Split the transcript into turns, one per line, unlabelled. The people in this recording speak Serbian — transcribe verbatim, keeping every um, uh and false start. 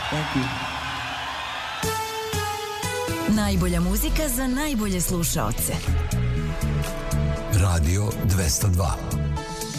Thank you.
Najbolja muzika za najbolje slušaoce.
Radio dvesta dva.